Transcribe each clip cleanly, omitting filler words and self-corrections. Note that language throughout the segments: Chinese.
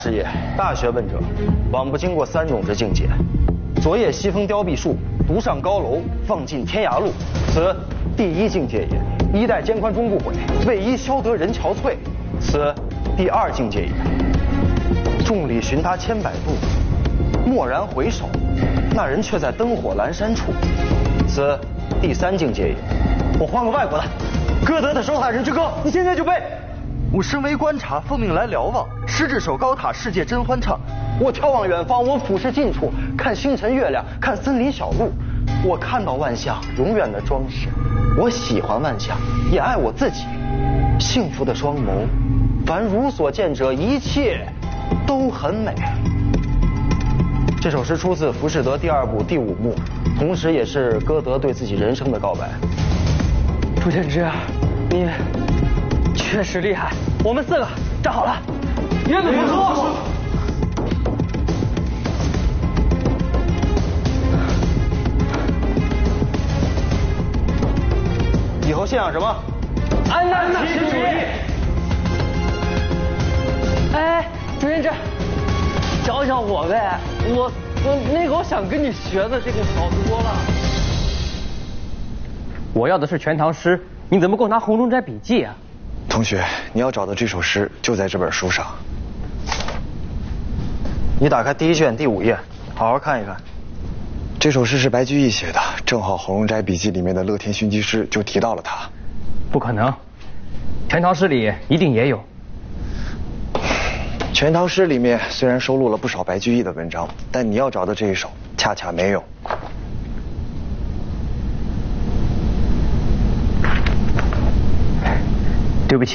是也，大学问者，往不经过3种之境界：昨夜西风凋碧树，独上高楼，放尽天涯路。此第1境界也。衣带渐宽终不悔，为伊消得人憔悴。此第2境界也。众里寻他千百度，蓦然回首，那人却在灯火阑珊处。此第3境界也。我换个外国的，歌德的《守塔人之歌》，你现在就背。我身为观察，奉命来瞭望。十指守高塔，世界真欢畅。我眺望远方，我俯视近处，看星辰月亮，看森林小路。我看到万象，永远的装饰。我喜欢万象，也爱我自己。幸福的双眸，凡如所见者，一切都很美。这首诗出自《浮士德》第2部第5幕，同时也是歌德对自己人生的告白。 朱天之，你确实厉害。我们4个站好了，原本不错。 以后信仰什么？ 安纳奇主义。哎，朱天之，教教我呗，我那个我想跟你学的这个好多了。我要的是《全唐诗》，你怎么给我拿《红中斋笔记》啊？ 同学，你要找的这首诗就在这本书上。 你打开第1卷第5页，好好看一看。 这首诗是白居易写的，正好《红中斋笔记》里面的乐天熏鸡诗就提到了他。 不可能，《全唐诗》里一定也有。 《全唐诗》里面虽然收录了不少白居易的文章，但你要找的这一首恰恰没有。 对不起。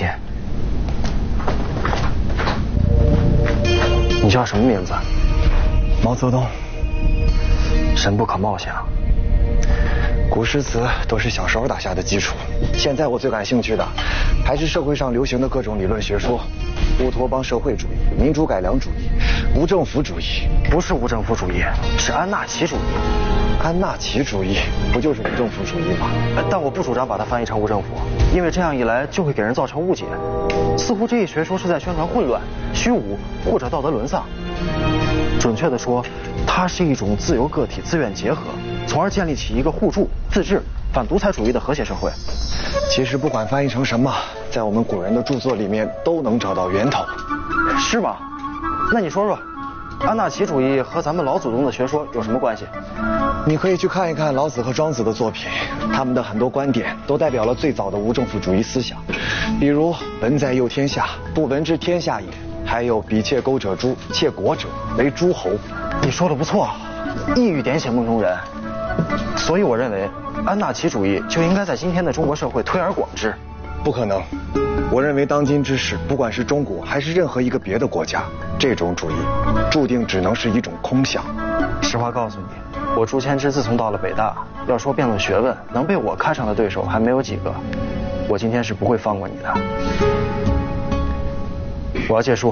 你叫什么名字？ 毛泽东。 深不可貌相。 古诗词都是小时候打下的基础，现在我最感兴趣的还是社会上流行的各种理论学说，乌托邦社会主义、民主改良主义、无政府主义。 不是无政府主义，是安纳奇主义。 安纳奇主义不就是无政府主义吗？ 但我不主张把它翻译成无政府，因为这样一来就会给人造成误解，似乎这一学说是在宣传混乱、虚无或者道德沦丧。准确地说，它是一种自由个体自愿结合，从而建立起一个互助、自治、反独裁主义的和谐社会。 其实不管翻译成什么，在我们古人的著作里面都能找到源头。 是吗？那你说说，安纳奇主义和咱们老祖宗的学说有什么关系？ 你可以去看一看老子和庄子的作品，他们的很多观点都代表了最早的无政府主义思想，比如文在佑天下，不闻之天下也，还有彼窃钩者诛，窃国者为诸侯。 你说的不错，一语点醒梦中人。所以我认为安纳奇主义就应该在今天的中国社会推而广之。 不可能，我认为当今之世，不管是中国还是任何一个别的国家，这种主义注定只能是一种空想。 实话告诉你，我朱谦之自从到了北大，要说辩论学问能被我看上的对手还没有几个。我今天是不会放过你的。我要借书。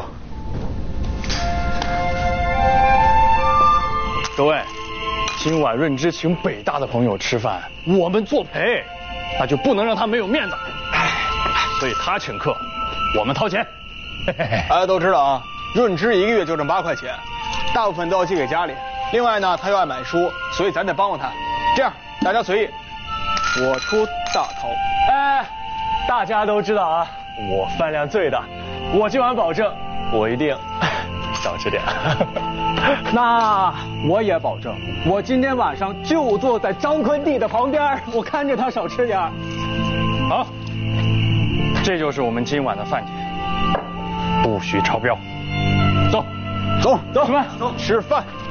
各位，今晚润之请北大的朋友吃饭，我们作陪，那就不能让他没有面子。所以他请客，我们掏钱。 大家都知道啊，润之1个月就挣8块钱，大部分都要寄给家里。另外呢，他又爱买书，所以咱得帮帮他。这样，大家随意，我出大头。 哎，大家都知道啊，我饭量最大，我今晚保证，我一定少吃点。 那我也保证，我今天晚上就坐在张坤弟的旁边，我看着他少吃点。 好，这就是我们今晚的饭钱，不许超标。走， 走， 吃饭， 走，吃饭。